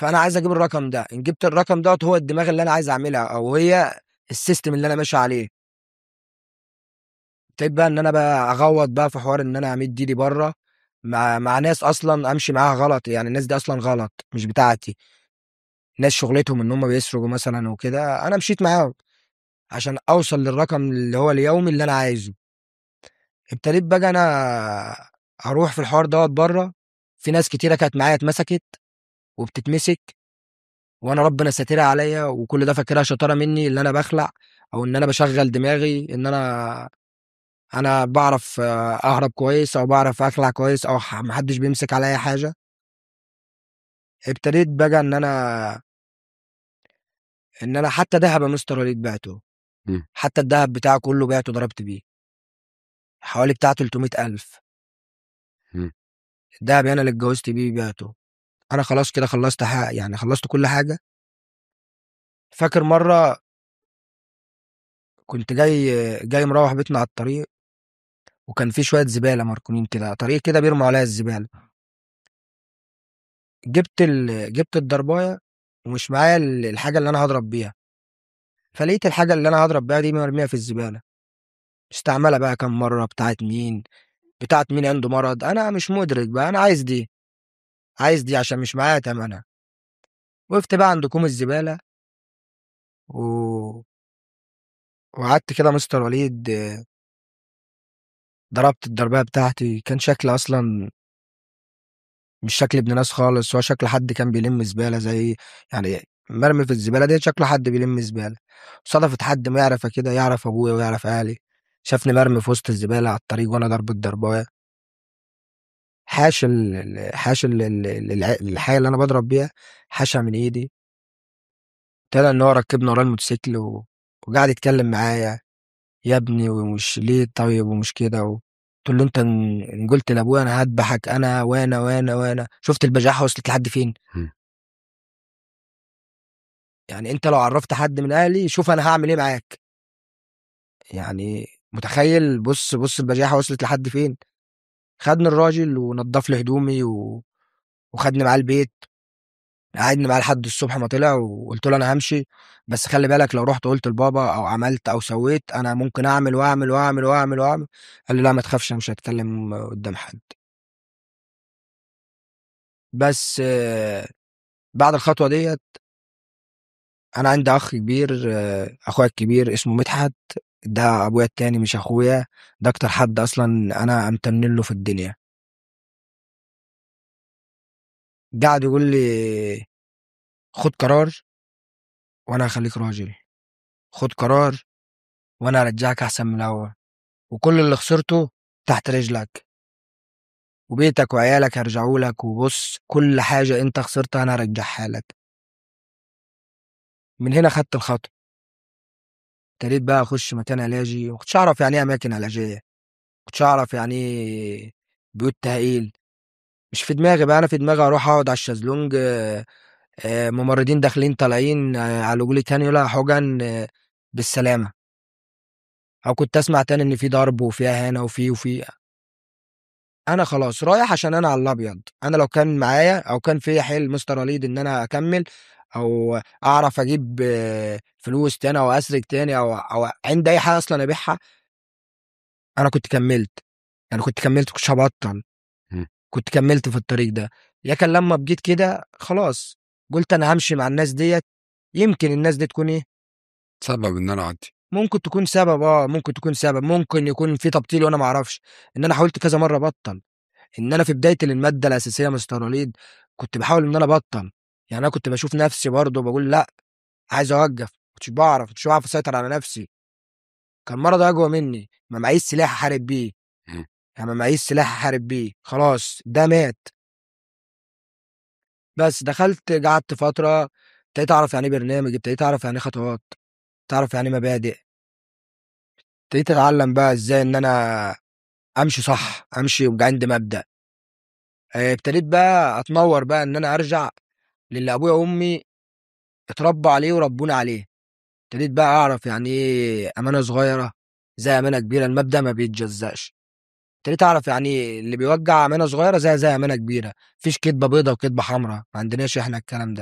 فانا عايز اجيب الرقم ده. ان جبت الرقم دوت هو الدماغ اللي انا عايز اعملها، او هي السيستم اللي انا ماشي عليه. ابتديت بقى ان انا بقى اغوط بقى في حوار ان انا امد ايدي بره مع ناس اصلا امشي معاها غلط. يعني الناس دي اصلا غلط مش بتاعتي، ناس شغلتهم ان هم بيسرقوا مثلا وكده. انا مشيت معاهم عشان اوصل للرقم اللي هو اليومي اللي انا عايزه. ابتديت بقى انا اروح في الحوار دوت بره. في ناس كتيره كانت معايا اتمسكت وبتتمسك، وانا ربنا ساترها عليا، وكل ده فاكرها شطاره مني اللي انا بخلع، او ان انا بشغل دماغي ان انا بعرف اهرب كويس، او بعرف اخلع كويس، او محدش بيمسك عليا حاجه. ابتديت بقى ان انا حتى دهب يا مستر وليد بعته. مم. حتى الدهب بتاعه كله بعته، ضربت بيه حوالي بتاع 300,000. مم. الدهب انا اللي اتجوزت بيه بعته. انا خلاص كده خلصت يعني خلصت كل حاجه. فاكر مره كنت جاي مروح بيتنا على الطريق، وكان في شويه زباله مركونين كده، طريق كده بيرموا عليها الزباله. جبت الضربايه، ومش معايا الحاجه اللي انا هضرب بيها. فلقيت الحاجه اللي انا هضرب بيها دي مرميه في الزباله، مستعمله بقى كام مره، بتاعت مين عنده مرض، انا مش مدرك بقى. انا عايز دي عشان مش معايا تمنها. وقفت بقى عند كوم الزباله و... وقعدت كده مستر وليد. ضربت الضربه بتاعتي. كان شكل اصلا مش شكل ابن ناس خالص، هو شكل حد كان بيلم زبالة زي، يعني مرمي في الزبالة دي شكله حد بيلم زبالة. صدفت حد ما يعرف كده، يعرف أبويا ويعرف أهلي، شافني مرمي في وسط الزبالة على الطريق وأنا ضرب الضرباية. الحاجة اللي أنا بضرب بيها حاشها من إيدي. ابتدى إن هو ركبني ورا الموتوسيكل وقعد يتكلم معايا: يا ابني ومش ليه طيب ومش كده قلت له: انت إن قلت لابويا انا هذبحك، انا وانا شفت البجاحه وصلت لحد فين؟ مم. يعني انت لو عرفت حد من اهلي شوف انا هعمل ايه معاك. يعني متخيل؟ بص البجاحه وصلت لحد فين. خدني الراجل ونضف لي هدومي وخدني معاه البيت، قعدني معاه لحد الصبح ما طلع، وقلت له انا همشي، بس خلي بالك لو رحت قلت لبابا او عملت او سويت انا ممكن اعمل واعمل واعمل واعمل واعمل. قال لي: لا ما تخافش، انا مش هتكلم قدام حد. بس بعد الخطوه ديت انا عندي اخ كبير. اخويا الكبير اسمه مدحت، ده ابويا التاني مش اخويا. ده اكتر حد اصلا انا امتن له في الدنيا. قاعد يقول لي: خد قرار وانا هخليك راجل، خد قرار وانا هرجعك احسن من الاول، وكل اللي خسرته تحت رجلك، وبيتك وعيالك هرجعوا لك، وبص كل حاجة انت خسرتها انا هرجعها لك. من هنا خدت الخطوة، ابتديت بقى اخش مكان علاجي. ما كنتش اعرف يعني ايه اماكن علاجية، ما كنتش اعرف يعني ايه بيوت تهقيل. مش في دماغي بقى، انا في دماغي اروح اقعد على الشازلونج، ممرضين داخلين طالعين على لي كانيولا حقن بالسلامه. او كنت اسمع تاني ان في ضرب وفي اهانه وفي. انا خلاص رايح عشان انا على الابيض. انا لو كان معايا او كان في حيل مستر وليد ان انا اكمل، او اعرف اجيب فلوس تاني، او اسرق تاني، او عندي اي حاجه اصلا ابيعها، انا كنت كملت. يعني كنت كملت، كنتش هبطل، مم. كنت كملت في الطريق ده. لكن لما بجيت كده خلاص قلت انا همشي مع الناس ديت. يمكن الناس دي تكون ايه، سبب ان انا اعدي. ممكن تكون سبب. ممكن تكون سبب، ممكن يكون في تبطيل وانا ما اعرفش. ان انا حاولت كذا مره ابطل. ان انا في بدايه الماده الاساسيه مستر وليد كنت بحاول ان انا ابطل. يعني انا كنت بشوف نفسي برضه بقول لا، عايز اوقف. كنتش بعرف اسيطر على نفسي. كان مرض اقوى مني، ما معيش سلاح احارب بيه. مم. يعني ما معيش سلاح احارب بيه، خلاص ده مات. بس دخلت قعدت فتره، ابتديت اعرف يعني ايه برنامج، ابتديت اعرف يعني ايه خطوات، تعرف يعني ايه مبادئ. ابتديت اتعلم بقى ازاي ان انا امشي صح، امشي ويبقى عندي مبدأ. ابتديت بقى اتنور بقى ان انا ارجع للي ابويا وامي اتربوا عليه وربوني عليه. ابتديت بقى اعرف يعني ايه امانه صغيره زي امانه كبيره، المبدأ ما بيتجزاش. ابتديت اعرف يعني ايه اللي بيوجع امانه صغيره زي امانه كبيره. مفيش كدبه بيضه وكدبه حمراء، ما عندناش احنا الكلام ده.